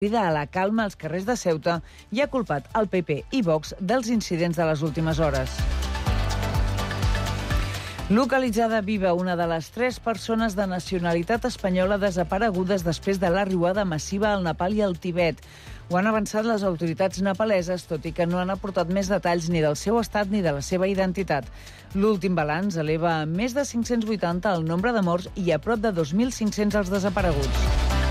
crida a la calma als carrers de Ceuta i ha culpat el PP i Vox dels incidents de les últimes hores. Localitzada viva una de les 3 persones de nacionalitat espanyola desaparegudes després de l'arribada massiva al Nepal i al Tibet. Ho han avançat les autoritats nepaleses, tot i que no han aportat més detalls ni del seu estat ni de la seva identitat. L'últim balanç eleva a més de 580 el nombre de morts i a prop de 2.500 els desapareguts.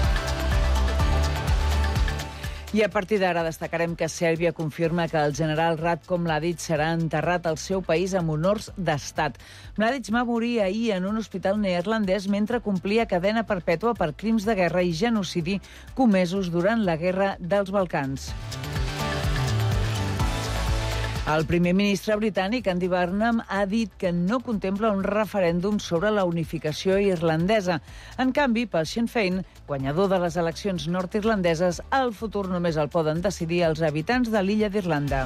I a partir d'ara destacarem que Sèrbia confirma que el general Ratko Mladic serà enterrat al seu país amb honors d'estat. Mladic va morir ahir en un hospital neerlandès mentre complia cadena perpètua per crims de guerra i genocidi comesos durant la Guerra dels Balcans. El primer ministre britànic, Andy Burnham, ha dit que no contempla un referèndum sobre la unificació irlandesa. En canvi, pel Sinn Féin, guanyador de les eleccions nord-irlandeses, el futur només el poden decidir els habitants de l'illa d'Irlanda.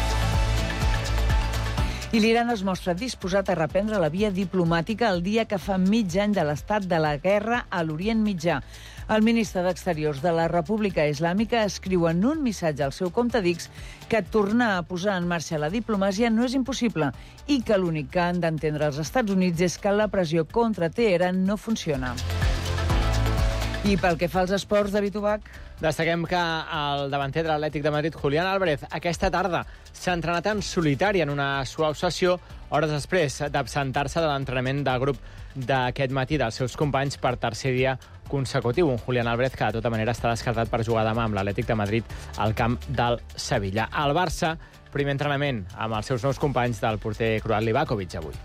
I l'Iran es mostra disposat a reprendre la via diplomàtica el dia que fa mig any de l'estat de la guerra a l'Orient Mitjà. El ministre d'Exteriors de la República Islàmica escriu en un missatge al seu compte d'X que tornar a posar en marxa la diplomàcia no és impossible i que l'únic que han d'entendre els Estats Units és que la pressió contra Teheran no funciona. I pel que fa als esports, David Ubach. Destaquem que el davanter de l'Atlètic de Madrid, Julián Álvarez, aquesta tarda s'ha entrenat en solitari en una suau sessió, hores després d'absentar-se de l'entrenament del grup d'aquest matí dels seus companys per tercer dia consecutiu. Un Julián Álvarez que, de tota manera, està descartat per jugar demà amb l'Atlètic de Madrid al camp del Sevilla. El Barça, primer entrenament amb els seus nous companys del porter croat Livakovic avui.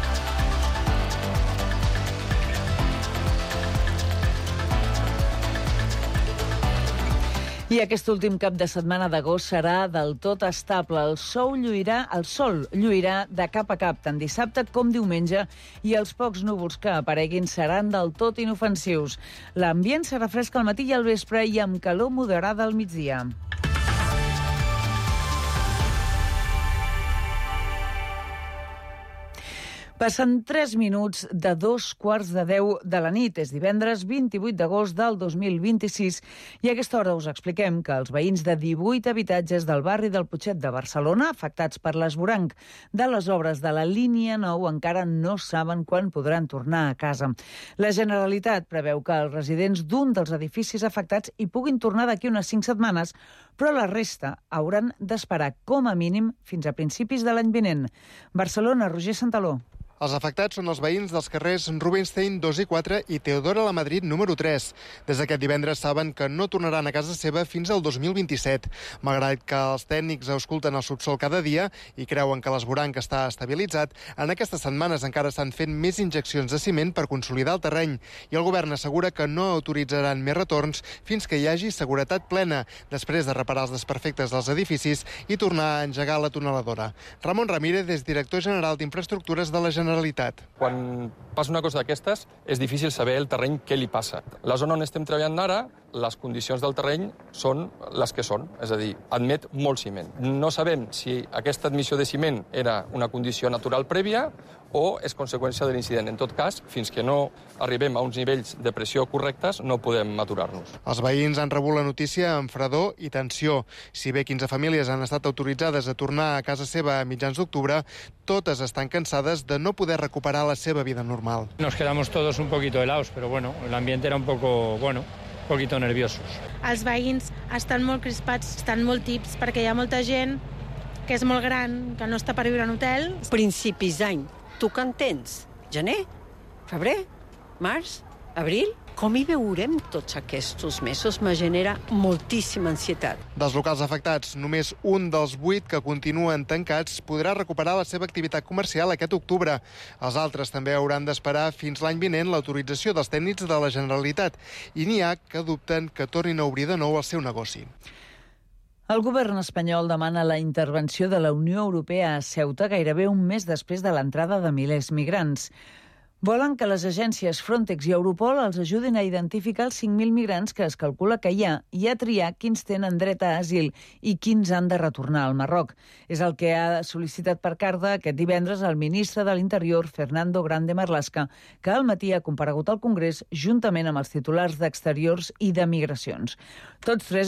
I aquest últim cap de setmana d'agost serà del tot estable. El sol lluirà de cap a cap, tant dissabte com diumenge, i els pocs núvols que apareguin seran del tot inofensius. L'ambient serà fresc al matí i al vespre i amb calor moderada al migdia. Passen 3 minuts de 2:15 de la nit. És divendres 28 d'agost del 2026 i a aquesta hora us expliquem que els veïns de 18 habitatges del barri del Putxet de Barcelona, afectats per l'esvoranc de les obres de la línia 9, encara no saben quan podran tornar a casa. La Generalitat preveu que els residents d'un dels edificis afectats hi puguin tornar d'aquí unes 5 setmanes, però la resta hauran d'esperar com a mínim fins a principis de l'any vinent. Barcelona, Roger Santaló. Els afectats són els veïns dels carrers Rubinstein 2 i 4 i Teodora Lamadrid número 3. Des d'aquest divendres saben que no tornaran a casa seva fins al 2027. Malgrat que els tècnics ausculten el subsol cada dia i creuen que l'esvoranc està estabilitzat, en aquestes setmanes encara estan fent més injeccions de ciment per consolidar el terreny i el govern assegura que no autoritzaran més retorns fins que hi hagi seguretat plena, després de reparar els desperfectes dels edificis i tornar a engegar la tuneladora. Ramon Ramírez és director general d'Infraestructures de la Generalitat. Quan passa una cosa d'aquestes, és difícil saber el terreny què li passa. La zona on estem treballant ara, les condicions del terreny són les que són, és a dir, admet molt ciment. No sabem si aquesta admissió de ciment era una condició natural prèvia o és conseqüència de l'incident. En tot cas, fins que no arribem a uns nivells de pressió correctes, no podem aturar-nos. Els veïns han rebut la notícia amb fredor i tensió. Si bé 15 famílies han estat autoritzades a tornar a casa seva a mitjans d'octubre, totes estan cansades de no poder recuperar la seva vida normal. Nos quedamos todos un poquito helados, pero bueno, el ambiente era un poquito nerviosos. Els veïns estan molt crispats, estan molt tips, perquè hi ha molta gent que és molt gran, que no està per viure en hotel. Principis d'any, tu que en tens? Gener? Febrer? Març? Abril? Com hi veurem tots aquests mesos me genera moltíssima ansietat. Dels locals afectats, només un dels 8 que continuen tancats podrà recuperar la seva activitat comercial aquest octubre. Els altres també hauran d'esperar fins l'any vinent l'autorització dels tècnics de la Generalitat i n'hi ha que dubten que tornin a obrir de nou el seu negoci. El govern espanyol demana la intervenció de la Unió Europea a Ceuta gairebé un mes després de l'entrada de milers migrants. Volen que les agències Frontex i Europol els ajudin a identificar els 5.000 migrants que es calcula que hi ha i a triar quins tenen dret a asil i quins han de retornar al Marroc. És el que ha sol·licitat per carta aquest divendres el ministre de l'Interior, Fernando Grande Marlaska, que al matí ha comparegut al Congrés juntament amb els titulars d'Exteriors i de Migracions. Tots tres